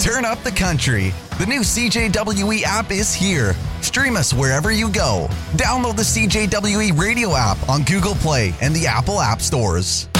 Turn up the country. The new CJWE app is here. Stream us wherever you go. Download the CJWE radio app on Google Play and the Apple App Stores.